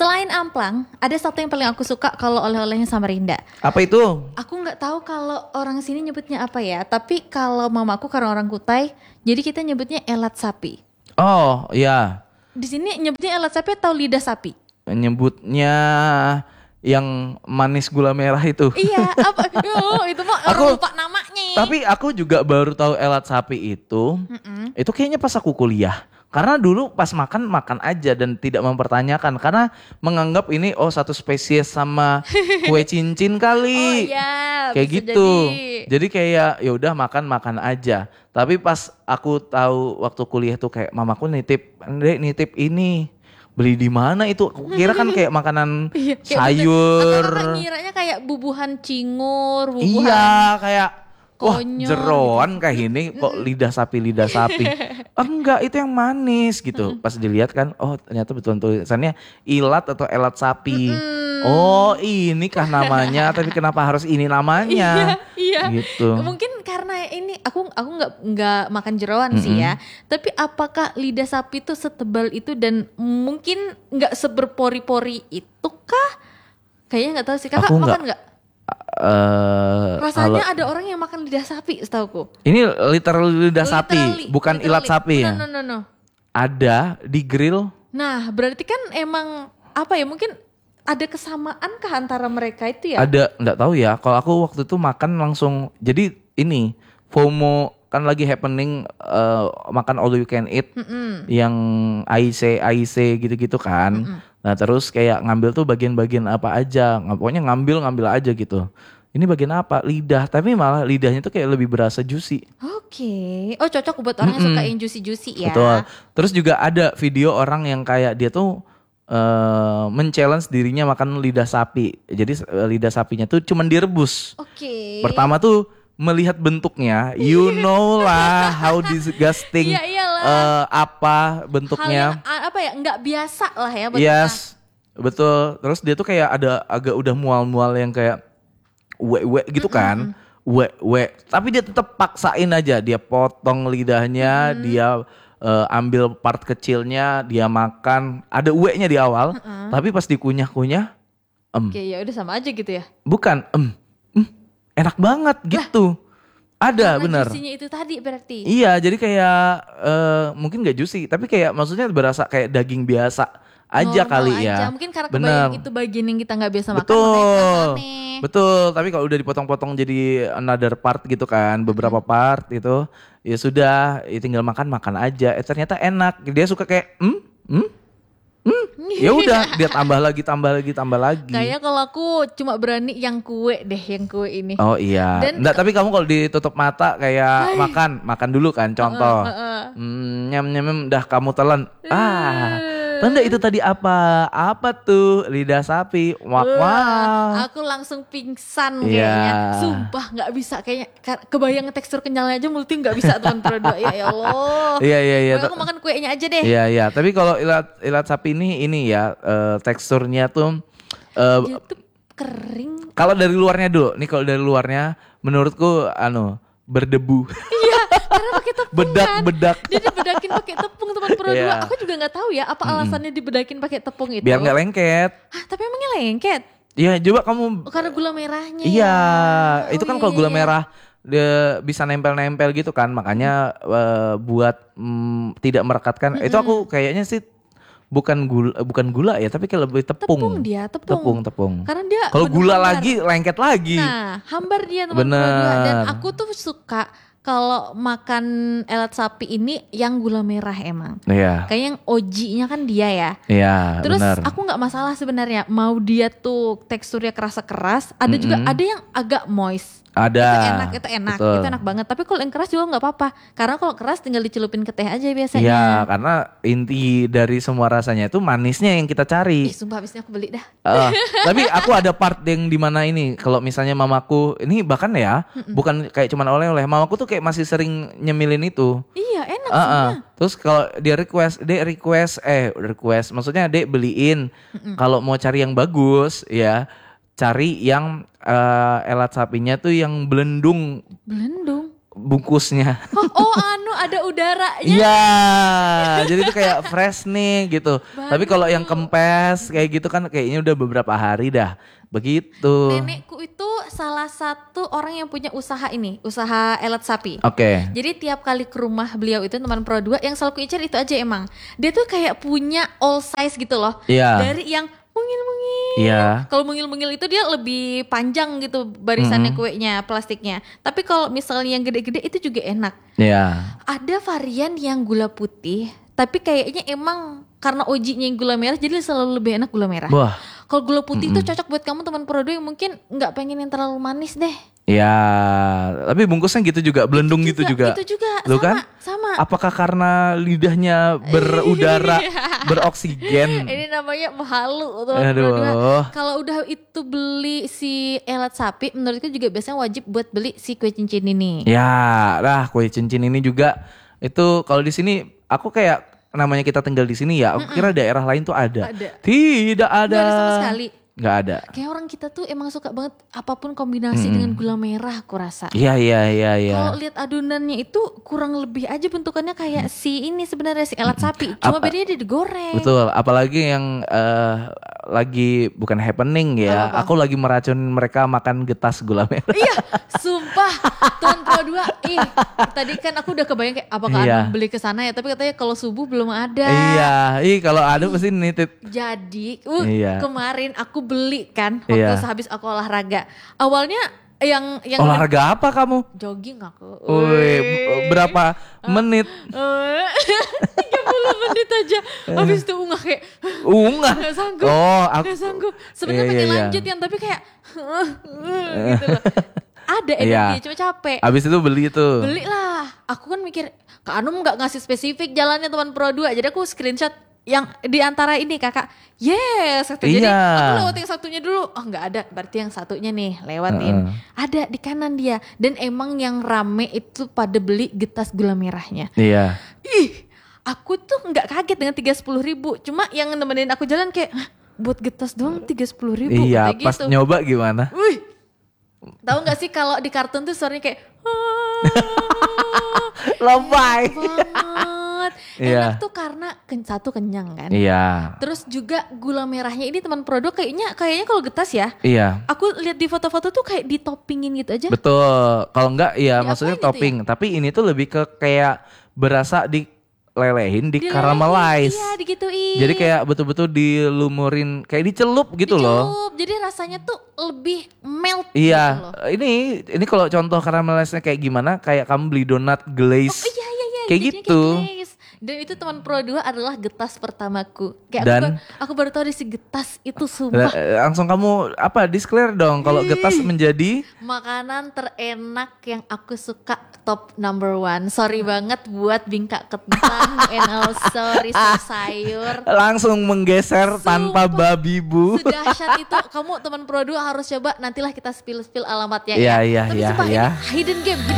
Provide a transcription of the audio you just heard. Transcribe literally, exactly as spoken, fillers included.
Selain amplang, ada satu yang paling aku suka kalau oleh-olehnya Samarinda. Apa itu? Aku nggak tahu kalau orang sini nyebutnya apa ya, tapi kalau mamaku karena orang Kutai, jadi kita nyebutnya elat sapi. Oh iya. Di sini nyebutnya elat sapi atau lidah sapi? Nyebutnya yang manis gula merah itu. Iya, apa? Yo, itu mah orang Aku- lupa namanya. Tapi aku juga baru tahu elat sapi itu. Mm-mm. Itu kayaknya pas aku kuliah. Karena dulu pas makan makan aja dan tidak mempertanyakan karena menganggap ini oh satu spesies sama kue cincin Oh kali. iya, Kayak bisa gitu. jadi. Jadi kayak ya udah makan makan aja. Tapi pas aku tahu waktu kuliah tuh kayak mamaku nitip, "Dek, nitip ini." Beli di mana itu? Aku kira kan kayak makanan Iya, kayak sayur. bener. Atau kakak ngiranya kayak bubuhan cingur, bubuhan. Iya, kayak wah konyol jeroan kayak ini kok lidah sapi lidah sapi. Enggak, itu yang manis gitu. Pas dilihat kan, oh ternyata betul tulisannya ilat atau elat sapi. Oh, inikah namanya? Tapi kenapa harus ini namanya? Iya, Gitu. mungkin karena ini aku aku nggak nggak makan jeroan sih ya. Tapi apakah lidah sapi itu setebal itu dan mungkin nggak seberpori-pori itu kah? Kayaknya nggak tahu sih. Kakak Aku makan nggak. nggak? Eh, Rasanya kalau- ada orang yang makan lidah sapi, setauku. ini literal lidah sapi, Literally, bukan ilat literally. sapi ya. No, no, no, no. Ada di grill. Nah, berarti kan emang apa ya? Mungkin ada kesamaan kah antara mereka itu ya? Ada, nggak tahu ya. Kalau aku waktu itu makan langsung. Jadi ini FOMO kan lagi happening eh, makan all you can eat yang I C I C gitu-gitu kan. Nah terus kayak ngambil tuh bagian-bagian apa aja. Nggak- Pokoknya ngambil ngambil aja gitu. Ini bagian apa? Lidah. Tapi malah lidahnya tuh kayak lebih berasa juicy. Oke. Oh, cocok buat orang yang suka yang juicy-juicy ya. Betul. Terus juga ada video orang yang kayak dia tuh eh men-challenge dirinya makan lidah sapi. Jadi eh, lidah sapinya tuh cuman direbus. Oke. Pertama tuh melihat bentuknya, you know lah how disgusting Iya, iyalah. eh, apa Hal bentuknya. yang a- apa ya? Nggak biasa lah ya buat Yes, betul. Terus dia tuh kayak ada agak udah mual-mual yang kayak we-we gitu kan. We-we. Tapi dia tetap paksain aja. Dia potong lidahnya, dia eh, ambil part kecilnya, dia makan. Ada we-nya di awal, tapi pas dikunyah-kunyah, em, kita. Oke, ya udah sama aja gitu ya. bukan, em, em, enak banget gitu. Ada Karena bener. juicy-nya itu tadi berarti. Iya, jadi kayak eh, mungkin gak juicy, tapi kayak maksudnya berasa kayak daging biasa aja Normal kali aja. ya. Mungkin karena Bener. kebayang itu bagian yang kita nggak biasa makan. makanya Betul, terasa aneh. betul. Tapi kalau udah dipotong-potong jadi another part gitu kan, beberapa part itu, ya sudah, ya tinggal makan makan aja. Eh ternyata enak. Dia suka kayak, hmm, hmm, hmm. Ya udah, dia tambah lagi, tambah lagi, tambah lagi. Kayaknya kalau aku cuma berani yang kue deh, yang kue ini. Oh iya. Dan- Nggak, tapi kamu kalau ditutup mata kayak makan, makan dulu kan, contoh. Hmm, nyam nyam nyam, dah kamu telan. Ah, tanda itu tadi apa? Apa tuh? Lidah sapi. Wak Wah, wak. aku langsung pingsan Iya. kayaknya. Sumpah nggak bisa kayaknya. Ka- Kebayang tekstur kenyalnya aja multi nggak bisa teman berdua. Ya, ya Allah. Iya iya iya. Pokoknya aku makan kuenya aja deh. Iya iya. Tapi kalau ilat ilat sapi ini ini ya eh, teksturnya tuh. eh, Dia tuh kering. Kalau dari luarnya dulu. Nih kalau dari luarnya, menurutku anu berdebu. Iya, karena pakai tepung Bedak kan. bedak. Dia dibedakin pakai tepung teman berdua. Iya. Aku juga nggak tahu ya apa alasannya dibedakin pakai tepung itu. Biar nggak lengket. Hah, tapi emangnya lengket? Iya coba kamu. Oh, karena gula merahnya. Iya, ya. itu Oh, kan iya, kalau gula iya. merah dia bisa nempel-nempel gitu kan, makanya eh, buat mm, tidak merekatkan. Itu aku kayaknya sih bukan gula, bukan gula ya, tapi kayak lebih tepung. Tepung dia, tepung. Tepung, tepung. Karena dia Kalau bener gula hambar. lagi lengket lagi. Nah, hambar dia teman Bener. berdua. Dan aku tuh suka kalau makan elat sapi ini yang gula merah emang. Iya, Kayak yang O G-nya kan dia ya. iya, Terus benar. aku nggak masalah sebenarnya mau dia tuh teksturnya kerasa keras. Ada juga ada yang agak moist. Ada. Itu enak, itu enak, Betul. itu enak banget. Tapi kalau yang keras juga nggak apa-apa. Karena kalau keras tinggal dicelupin ke teh aja biasanya. Iya, karena inti dari semua rasanya itu manisnya yang kita cari. Ih, sumpah habisnya aku beli dah. Eh, tapi aku ada part yang dimana ini kalau misalnya mamaku ini bahkan ya bukan kayak cuman oleh-oleh, mamaku tuh kayak masih sering nyemilin itu. Iya, enak Ah, ah. sebenarnya. Terus kalau dia request, dia request eh request, maksudnya dia beliin kalau mau cari yang bagus ya cari yang eh, elat sapinya tuh yang belendung. Belendung. bungkusnya. Oh, oh anu ada udaranya. Iya, jadi itu kayak fresh nih gitu. Baru. Tapi kalau yang kempes kayak gitu kan kayaknya udah beberapa hari dah. Begitu. Nenekku itu salah satu orang yang punya usaha ini, usaha elet sapi. Oke. Jadi tiap kali ke rumah beliau itu teman Pro dua yang selalu kuicar itu aja emang. Dia tuh kayak punya all size gitu loh. Iya. Dari yang mungil-mungil. Iya. Kalau mungil-mungil itu dia lebih panjang gitu barisannya mm-hmm. kuenya, plastiknya. Tapi kalau misalnya yang gede-gede itu juga enak. Iya. Ada varian yang gula putih, tapi kayaknya emang karena ojinya yang gula merah jadi selalu lebih enak gula merah. Wah. Kalau gula putih itu Mm-mm. cocok buat kamu teman Pro dua yang mungkin nggak pengen yang terlalu manis deh. Ya, tapi bungkusnya gitu juga, belendung Itu gitu juga. Itu juga, Lu sama, kan? sama. Apakah karena lidahnya berudara, beroksigen? Ini namanya mahalu tuh. Aduh. Kalau udah itu beli si elet sapi, menurutku juga biasanya wajib buat beli si kue cincin ini. Ya, nah kue cincin ini juga itu kalau di sini aku kayak namanya kita tinggal di sini ya, aku Mm-mm. kira daerah lain tuh ada. Ada. Tidak ada. Nggak ada sama sekali. Nggak ada. Kayak orang kita tuh emang suka banget apapun kombinasi mm-hmm. dengan gula merah aku rasa. Iya iya iya iya. Kalau lihat adonannya itu kurang lebih aja bentukannya kayak si ini sebenarnya si elet sapi, cuma Apa, bedanya dia digoreng. Betul, apalagi yang uh, lagi bukan happening ya. Apa-apa? Aku lagi meracunin mereka makan getas gula merah. Iya, sumpah. Tuan Pro dua, ih, tadi kan aku udah kebayang kayak apakah iya. ada beli ke sana ya, tapi katanya kalau subuh belum ada. Iya, ih kalau ada pasti nitip. Jadi, uh, iya. kemarin aku beli kan waktu iya. sehabis aku olahraga. Awalnya yang yang olahraga apa kamu? Jogging aku. Wih, berapa uh, menit? tiga puluh menit aja. Habis itu ungah kayak ungah. Gak sanggup. Oh, aku gak sanggup. Sebenarnya iya, pengen iya, lanjut iya. yang tapi kayak gitu loh. Ada energi, iya. cuma capek. Habis itu beli itu. Beli lah. Aku kan mikir, Kak Anum gak ngasih spesifik jalannya teman Pro dua. Jadi aku screenshot yang di antara ini kakak. Yes. Jadi iya. aku lewat yang satunya dulu. Oh gak ada, berarti yang satunya nih lewatin. Uh-uh. Ada di kanan dia. Dan emang yang rame itu pada beli getas gula merahnya. Iya. Ih, aku tuh gak kaget dengan tiga puluh ribu. Cuma yang nemenin aku jalan kayak, buat getas doang tiga puluh ribu. Iya, pas gitu. Nyoba gimana? Wih, tahu nggak sih kalau di kartun tuh suaranya kayak lebay banget. Iya. Enak tuh karena ken- satu kenyang kan. Iya. Terus juga gula merahnya ini teman produk kayaknya kayaknya kalau getas ya. Iya. Aku lihat di foto-foto tuh kayak ditopingin gitu aja. Betul. Kalau enggak ya maksudnya gitu topping. ya? Tapi ini tuh lebih ke kayak berasa di lelehin, di caramelize. Iya, digituin. Jadi kayak betul-betul dilumurin, kayak dicelup gitu dicelup. loh. Jadi rasanya tuh lebih melt iya, gitu loh. ini ini kalau contoh caramelize-nya kayak gimana? Kayak kamu beli donat glaze. Oh iya iya iya. Kayak gitu. Kayak dan itu teman Pro dua adalah getas pertamaku. Kayak Dan, aku, baru, aku baru tahu di si getas itu sumpah. Langsung kamu apa declare dong kalau getas menjadi makanan terenak yang aku suka top number one. Sorry banget buat bingka kentang and also risol sayur. Langsung menggeser sumpah, tanpa babi bu. Sedahsyat itu kamu teman Pro dua harus coba. Nantilah kita spill-spill alamatnya ya. ya. Iya iya iya. Hidden game.